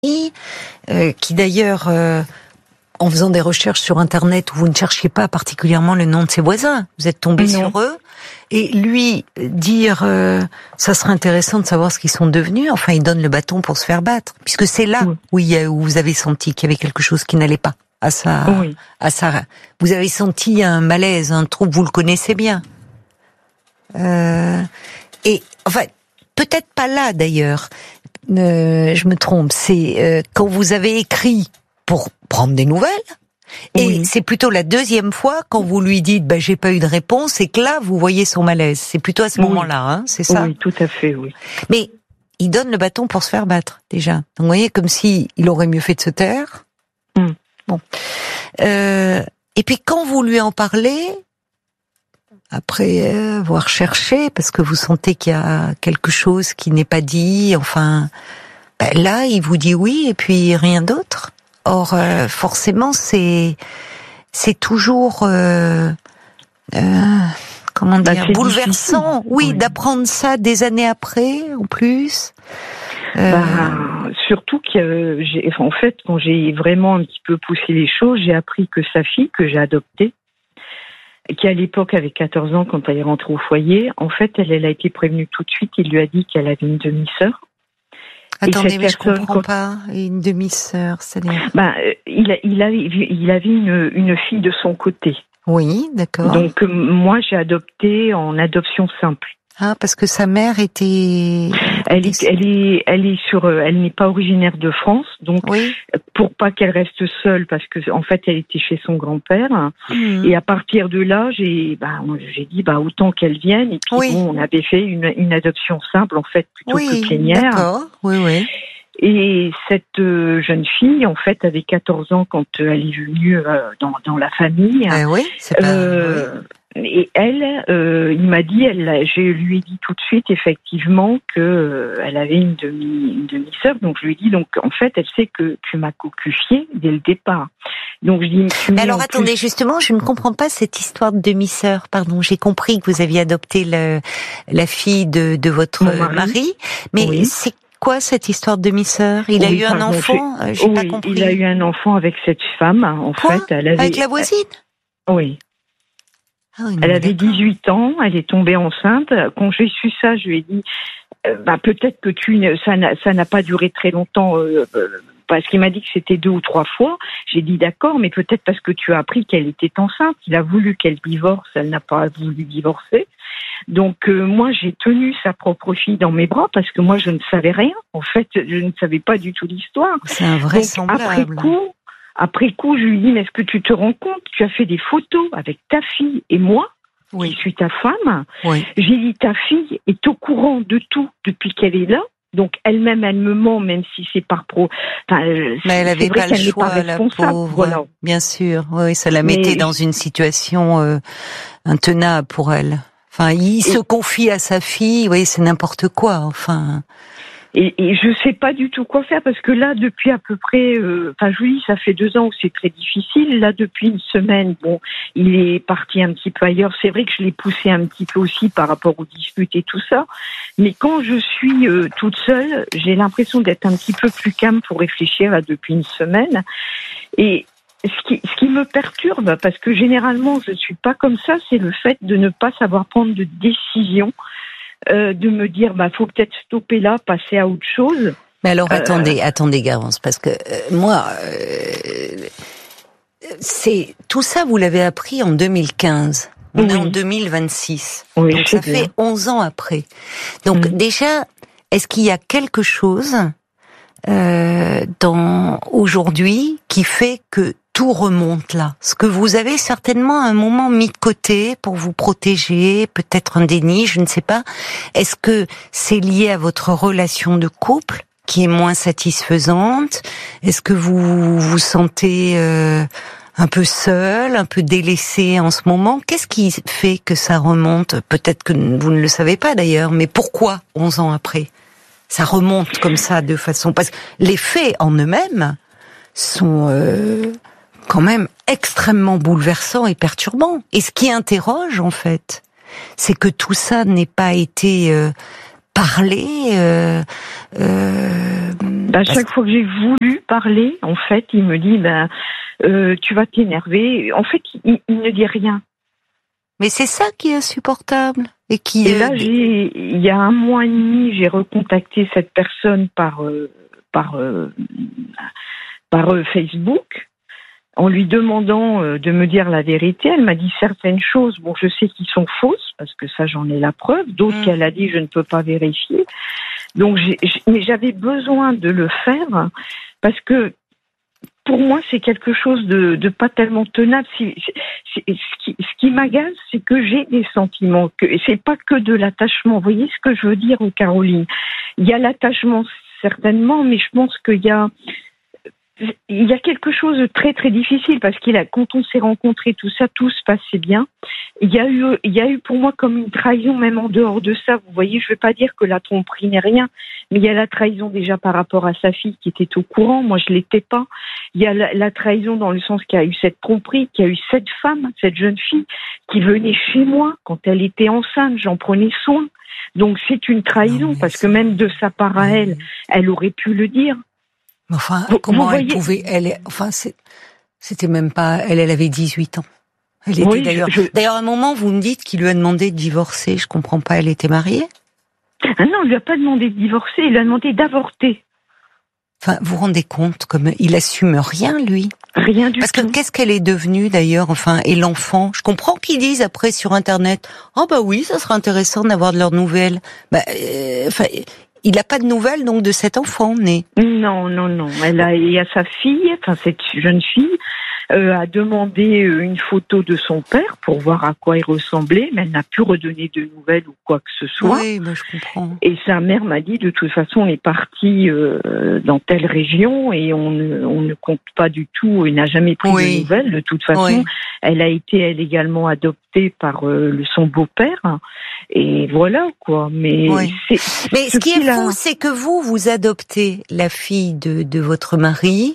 qui d'ailleurs, en faisant des recherches sur Internet où vous ne cherchiez pas particulièrement le nom de ses voisins, vous êtes tombé sur eux, et lui dire ça serait intéressant de savoir ce qu'ils sont devenus, enfin il donne le bâton pour se faire battre, puisque c'est là où vous avez senti qu'il y avait quelque chose qui n'allait pas à sa... Vous avez senti un malaise, un trouble, vous le connaissez bien. Et enfin, peut-être pas là d'ailleurs, je me trompe, c'est quand vous avez écrit pour prendre des nouvelles, et c'est plutôt la deuxième fois quand vous lui dites j'ai pas eu de réponse, et que là vous voyez son malaise. C'est plutôt à ce moment-là, hein, c'est ça? Oui, tout à fait, oui. Mais il donne le bâton pour se faire battre déjà. Donc vous voyez, comme si il aurait mieux fait de se taire. Bon. Et puis quand vous lui en parlez, après avoir cherché, parce que vous sentez qu'il y a quelque chose qui n'est pas dit, enfin, là, il vous dit oui, et puis rien d'autre. Or, forcément, c'est toujours, comment dire, bouleversant, d'apprendre ça des années après, en plus. Surtout que en fait, quand j'ai vraiment un petit peu poussé les choses, j'ai appris que sa fille, que j'ai adoptée, qui à l'époque avait 14 ans quand elle est rentrée au foyer, en fait, elle a été prévenue tout de suite. Il lui a dit qu'elle avait une demi-sœur. Attendez, mais je comprends pas. Une demi-sœur, c'est-à-dire il avait une fille de son côté. Oui, d'accord. Donc moi, j'ai adopté en adoption simple. Ah, parce que sa mère était... Elle n'est pas originaire de France, donc pour pas qu'elle reste seule, parce que en fait elle était chez son grand-père. Et à partir de là, j'ai dit autant qu'elle vienne. Et puis on avait fait une adoption simple en fait plutôt que plénière. D'accord. Oui. Et cette jeune fille, en fait, avait 14 ans quand elle est venue dans la famille. Et elle, il m'a dit, je lui ai dit tout de suite, effectivement, que elle avait une demi-sœur. Donc je lui ai dit, donc en fait, elle sait que tu m'as cocufié dès le départ. Donc je dis. Mais alors attendez, justement, je ne comprends pas cette histoire de demi-sœur. Pardon, j'ai compris que vous aviez adopté la fille de votre mari, mais c'est quoi cette histoire de demi-sœur? Il a eu un enfant? J'ai pas compris. Il a eu un enfant avec cette femme. En fait, avec la voisine? Oui. Elle avait 18 ans, elle est tombée enceinte. Quand j'ai su ça, je lui ai dit, peut-être que ça n'a pas duré très longtemps, parce qu'il m'a dit que c'était 2 ou 3 fois. J'ai dit d'accord, mais peut-être parce que tu as appris qu'elle était enceinte. Il a voulu qu'elle divorce, elle n'a pas voulu divorcer. Donc moi, j'ai tenu sa propre fille dans mes bras parce que moi, je ne savais rien. En fait, je ne savais pas du tout l'histoire. C'est invraisemblable. Après coup, je lui dis, mais est-ce que tu te rends compte? Tu as fait des photos avec ta fille et moi, qui suis ta femme. J'ai dit, ta fille est au courant de tout depuis qu'elle est là. Donc elle-même, elle me ment, même si c'est par mais elle avait pas le choix, la pauvre. Voilà. Bien sûr, oui, ça la mettait dans une situation intenable pour elle. Enfin, il se confie à sa fille, oui, c'est n'importe quoi, enfin... Et je sais pas du tout quoi faire parce que là, depuis à peu près, je vous dis, ça fait 2 ans où c'est très difficile. Là, depuis une semaine, il est parti un petit peu ailleurs. C'est vrai que je l'ai poussé un petit peu aussi par rapport aux disputes et tout ça. Mais quand je suis toute seule, j'ai l'impression d'être un petit peu plus calme pour réfléchir là depuis une semaine. Et ce qui me perturbe, parce que généralement je suis pas comme ça, c'est le fait de ne pas savoir prendre de décision. De me dire faut peut-être stopper là, passer à autre chose. Mais alors attendez Garance, parce que moi c'est tout ça, vous l'avez appris en 2015. On est en 2026. Donc ça fait 11 ans après. Donc déjà, est-ce qu'il y a quelque chose dans aujourd'hui qui fait que tout remonte là? Ce que vous avez certainement à un moment mis de côté pour vous protéger, peut-être un déni, je ne sais pas. Est-ce que c'est lié à votre relation de couple qui est moins satisfaisante? Est-ce que vous vous sentez un peu seul, un peu délaissé en ce moment? Qu'est-ce qui fait que ça remonte? Peut-être que vous ne le savez pas d'ailleurs, mais pourquoi 11 ans après ça remonte comme ça de façon... Parce que les faits en eux-mêmes sont quand même extrêmement bouleversants et perturbants. Et ce qui interroge, en fait, c'est que tout ça n'ait pas été parlé, Chaque fois que j'ai voulu parler, en fait, il me dit, tu vas t'énerver. En fait, il ne dit rien. Mais c'est ça qui est insupportable. Et là, il y a 1 mois et demi, j'ai recontacté cette personne par Facebook, en lui demandant de me dire la vérité. Elle m'a dit certaines choses, bon, je sais qu'ils sont fausses, parce que ça, j'en ai la preuve. D'autres qu'elle a dit, je ne peux pas vérifier. Donc, mais j'avais besoin de le faire, parce que pour moi, c'est quelque chose de pas tellement tenable. Ce qui m'agace, c'est que j'ai des sentiments, et c'est pas que de l'attachement. Vous voyez ce que je veux dire, Caroline? Il y a l'attachement, certainement, mais je pense qu'il y a quelque chose de très très difficile, parce quand on s'est rencontrés, tout se passait bien. Il y a eu pour moi comme une trahison, même en dehors de ça. Vous voyez, je ne veux pas dire que la tromperie n'est rien, mais il y a la trahison déjà par rapport à sa fille qui était au courant. Moi, je l'étais pas. Il y a la trahison dans le sens qu'il y a eu cette tromperie, qu'il y a eu cette femme, cette jeune fille qui venait chez moi quand elle était enceinte. J'en prenais soin. Donc c'est une trahison, parce que même de sa part à elle, elle aurait pu le dire. Enfin, comment elle pouvait... c'était même pas... Elle avait 18 ans. Elle était D'ailleurs, à un moment, vous me dites qu'il lui a demandé de divorcer. Je comprends pas, elle était mariée? Ah non, il lui a pas demandé de divorcer, il lui a demandé d'avorter. Enfin, vous vous rendez compte, comme il assume rien, lui? Rien du tout. Parce que qu'est-ce qu'elle est devenue, d'ailleurs, et l'enfant? Je comprends qu'ils disent après sur Internet, oui, ça serait intéressant d'avoir de leurs nouvelles. Il n'a pas de nouvelles, donc, de cet enfant né. Non. Il y a sa fille, cette jeune fille, a demandé une photo de son père pour voir à quoi il ressemblait, mais elle n'a pu redonner de nouvelles ou quoi que ce soit. Oui, je comprends. Et sa mère m'a dit, de toute façon, on est parti dans telle région et on ne compte pas du tout, il n'a jamais pris de nouvelles. De toute façon, elle a été, elle également, adoptée par son beau-père. Et voilà, quoi. Mais ce qui est fou, c'est que vous adoptez la fille de votre mari,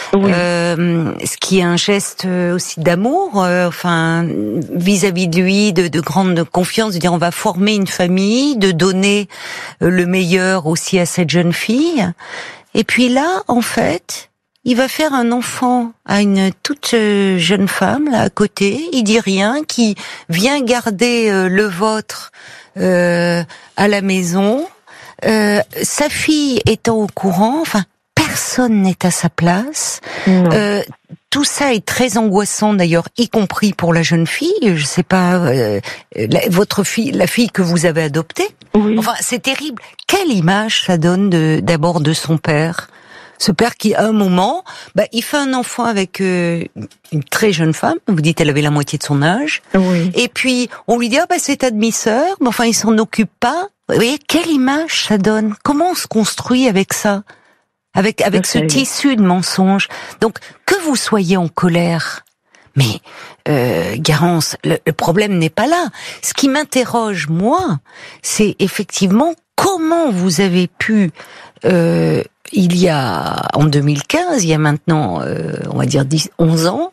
ce qui est un geste aussi d'amour, vis-à-vis de lui, de grande confiance, de dire on va former une famille, de donner le meilleur aussi à cette jeune fille. Et puis là, en fait, il va faire un enfant à une toute jeune femme là à côté. Il dit rien, qui vient garder le vôtre à la maison. Sa fille étant au courant, personne n'est à sa place. Tout ça est très angoissant d'ailleurs, y compris pour la jeune fille. Je sais pas, votre fille, la fille que vous avez adoptée. Oui. C'est terrible. Quelle image ça donne d'abord de son père? Ce père qui, à un moment, il fait un enfant avec une très jeune femme. Vous dites, elle avait la moitié de son âge. Oui. Et puis, on lui dit, c'est ta demi-sœur. Mais il s'en occupe pas. Vous voyez, quelle image ça donne? Comment on se construit avec ça? Avec ce tissu de mensonges. Donc, que vous soyez en colère. Mais, Garance, le problème n'est pas là. Ce qui m'interroge, moi, c'est effectivement comment vous avez pu, en 2015, il y a maintenant, on va dire 11 ans,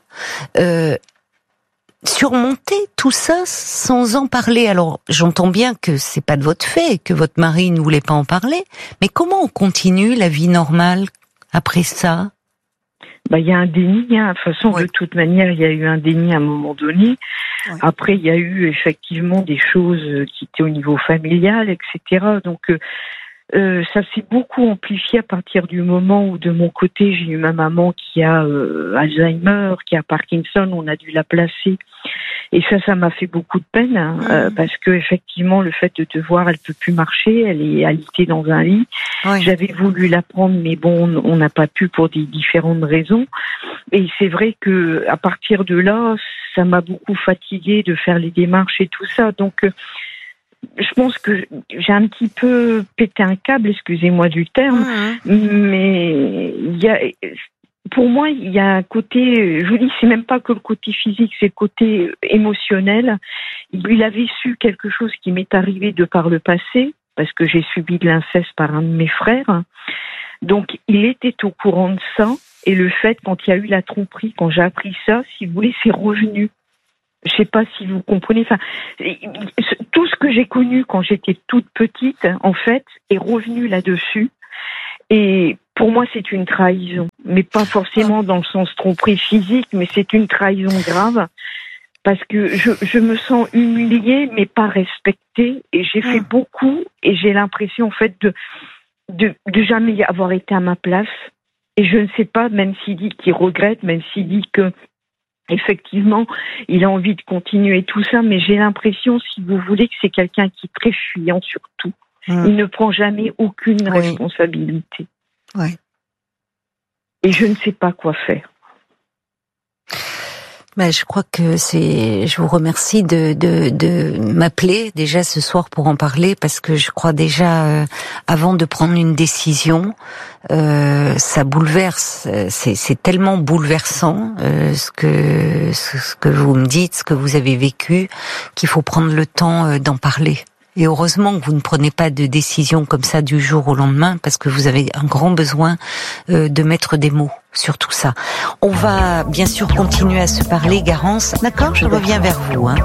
surmonter tout ça sans en parler. Alors, j'entends bien que c'est pas de votre fait, que votre mari ne voulait pas en parler, mais comment on continue la vie normale après ça? Il y a un déni, de toute façon, de toute manière, il y a eu un déni à un moment donné. Ouais. Après, il y a eu effectivement des choses qui étaient au niveau familial, etc. Donc, ça s'est beaucoup amplifié à partir du moment où, de mon côté, j'ai eu ma maman qui a Alzheimer, qui a Parkinson, on a dû la placer. Et ça m'a fait beaucoup de peine, parce que effectivement, le fait de voir, elle peut plus marcher, elle est alitée dans un lit. Ouais. J'avais voulu la prendre, mais bon, on n'a pas pu pour des différentes raisons. Et c'est vrai que à partir de là, ça m'a beaucoup fatiguée de faire les démarches et tout ça. Donc, je pense que j'ai un petit peu pété un câble, excusez-moi du terme, mais pour moi, il y a un côté, je vous dis, c'est même pas que le côté physique, c'est le côté émotionnel. Il avait su quelque chose qui m'est arrivé de par le passé, parce que j'ai subi de l'inceste par un de mes frères. Donc, il était au courant de ça, et le fait, quand il y a eu la tromperie, quand j'ai appris ça, si vous voulez, c'est revenu. Je sais pas si vous comprenez. Tout ce que j'ai connu quand j'étais toute petite, en fait, est revenu là-dessus. Et pour moi, c'est une trahison, mais pas forcément dans le sens tromperie physique, mais c'est une trahison grave. Parce que je me sens humiliée, mais pas respectée, et j'ai fait beaucoup, et j'ai l'impression, en fait, de jamais avoir été à ma place. Et je ne sais pas, même s'il dit qu'il regrette, même s'il dit que, effectivement, il a envie de continuer tout ça, mais j'ai l'impression, si vous voulez, que c'est quelqu'un qui est très fuyant sur tout. Il ne prend jamais aucune responsabilité. Ouais. Et je ne sais pas quoi faire. Je crois que je vous remercie de m'appeler déjà ce soir pour en parler, parce que je crois déjà, avant de prendre une décision, ça bouleverse, c'est tellement bouleversant, ce que vous me dites, ce que vous avez vécu, qu'il faut prendre le temps d'en parler. Et heureusement que vous ne prenez pas de décision comme ça du jour au lendemain, parce que vous avez un grand besoin de mettre des mots sur tout ça. On va bien sûr continuer à se parler, Garance. D'accord, je reviens vers vous.